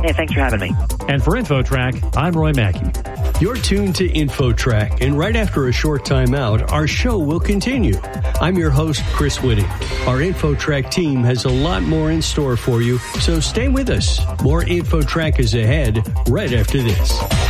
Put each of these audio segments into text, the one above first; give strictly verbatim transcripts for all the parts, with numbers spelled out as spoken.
Hey, thanks for having me. And for InfoTrack, I'm Roy Mackey. You're tuned to InfoTrack, and right after a short time out, our show will continue. I'm your host, Chris Whitting. Our InfoTrack team has a lot more in store for you, so stay with us. More InfoTrack is ahead right after this.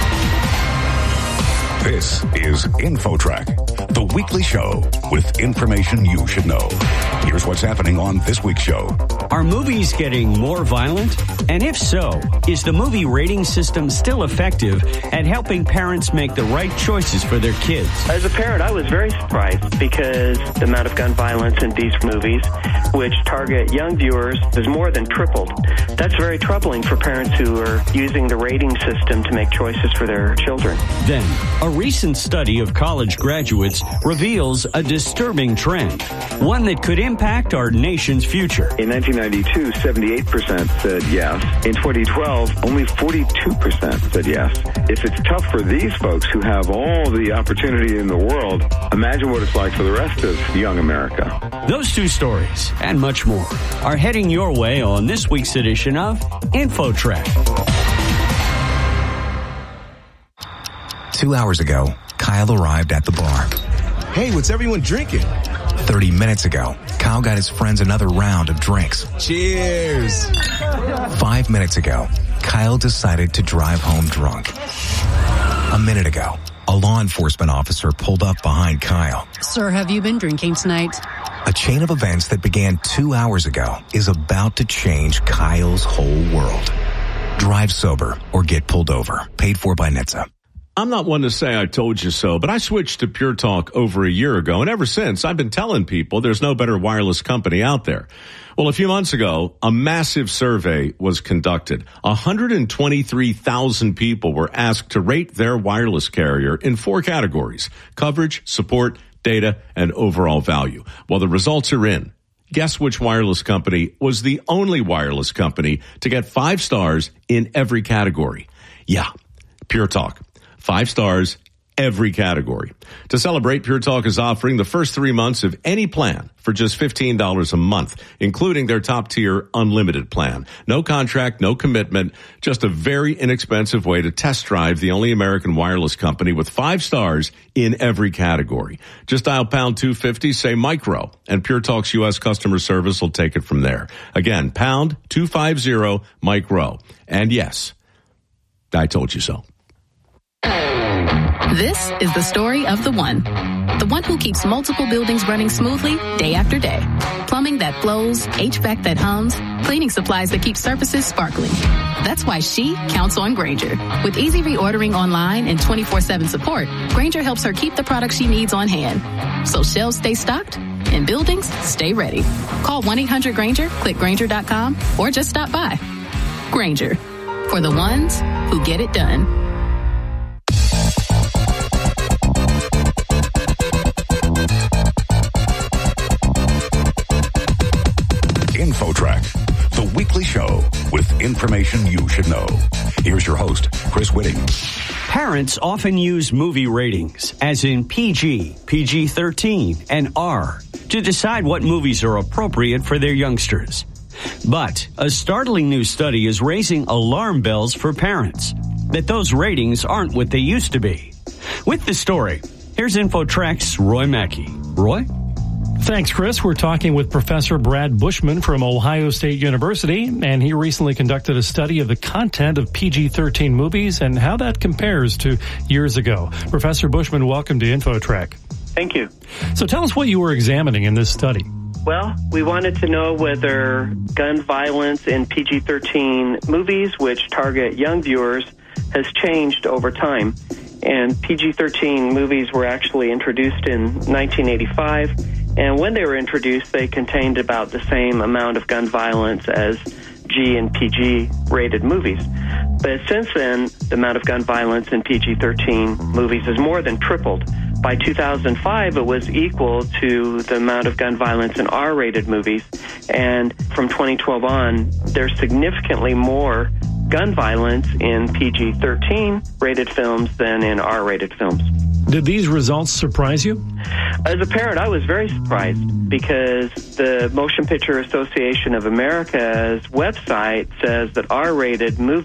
This is InfoTrack, the weekly show with information you should know. Here's what's happening on this week's show. Are movies getting more violent? And if so, is the movie rating system still effective at helping parents make the right choices for their kids? As a parent, I was very surprised because the amount of gun violence in these movies, which target young viewers, is more than tripled. That's very troubling for parents who are using the rating system to make choices for their children. Then, a recent study of college graduates reveals a disturbing trend, one that could impact our nation's future. In nineteen ninety-two, seventy-eight percent said yes. In twenty twelve, only forty-two percent said yes. If it's tough for these folks who have all the opportunity in the world, imagine what it's like for the rest of young America. Those two stories and much more are heading your way on this week's edition of InfoTrack. Two hours ago, Kyle arrived at the bar. Hey, what's everyone drinking? Thirty minutes ago, Kyle got his friends another round of drinks. Cheers! Five minutes ago, Kyle decided to drive home drunk. A minute ago, a law enforcement officer pulled up behind Kyle. Sir, have you been drinking tonight? A chain of events that began two hours ago is about to change Kyle's whole world. Drive sober or get pulled over. Paid for by N H T S A. I'm not one to say I told you so, but I switched to Pure Talk over a year ago, and ever since, I've been telling people there's no better wireless company out there. Well, a few months ago, a massive survey was conducted. one hundred twenty-three thousand people were asked to rate their wireless carrier in four categories: coverage, support, data, and overall value. Well, the results are in. Guess which wireless company was the only wireless company to get five stars in every category? Yeah, Pure Talk. Five stars, every category. To celebrate, Pure Talk is offering the first three months of any plan for just fifteen dollars a month, including their top-tier unlimited plan. No contract, no commitment, just a very inexpensive way to test drive the only American wireless company with five stars in every category. Just dial pound two fifty, say micro, and Pure Talk's U S customer service will take it from there. Again, pound two fifty, micro. And yes, I told you so. This is the story of the one. The one who keeps multiple buildings running smoothly day after day. Plumbing that flows, H V A C that hums, cleaning supplies that keep surfaces sparkling. That's why she counts on Grainger. With easy reordering online and twenty-four seven support, Grainger helps her keep the products she needs on hand. So shelves stay stocked and buildings stay ready. Call one eight hundred Grainger, click Grainger dot com, or just stop by. Grainger, for the ones who get it done. InfoTrack, the weekly show with information you should know. Here's your host, Chris Whitting. Parents often use movie ratings, as in P G, P G thirteen, and R, to decide what movies are appropriate for their youngsters. But a startling new study is raising alarm bells for parents that those ratings aren't what they used to be. With the story, here's InfoTrack's Roy Mackey. Roy? Thanks, Chris. We're talking with Professor Brad Bushman from Ohio State University, and he recently conducted a study of the content of P G thirteen movies and how that compares to years ago. Professor Bushman, welcome to InfoTrack. Thank you. So tell us what you were examining in this study. Well, we wanted to know whether gun violence in P G thirteen movies, which target young viewers, has changed over time. And P G thirteen movies were actually introduced in nineteen eighty-five. And when they were introduced, they contained about the same amount of gun violence as G and P G rated movies. But since then, the amount of gun violence in P G thirteen movies has more than tripled. By two thousand five, it was equal to the amount of gun violence in R rated movies. And from twenty twelve on, there's significantly more gun violence in P G thirteen rated films than in R rated films. Did these results surprise you? As a parent, I was very surprised because the Motion Picture Association of America's website says that R rated movies